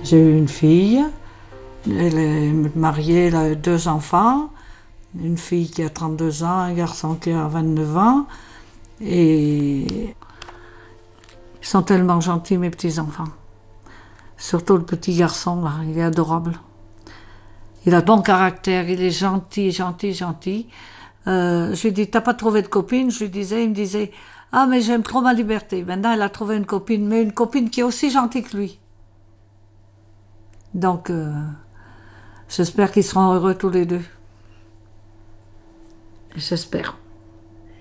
J'ai eu une fille, elle est mariée, elle a 2 enfants, une fille qui a 32 ans, un garçon qui a 29 ans, et ils sont tellement gentils mes petits-enfants. Surtout le petit garçon, là, il est adorable. Il a bon caractère, il est gentil, gentil, gentil. Je lui dis, t'as pas trouvé de copine? Je lui disais, il me disait, ah mais j'aime trop ma liberté. Maintenant, elle a trouvé une copine, mais une copine qui est aussi gentille que lui. Donc, j'espère qu'ils seront heureux tous les deux. J'espère.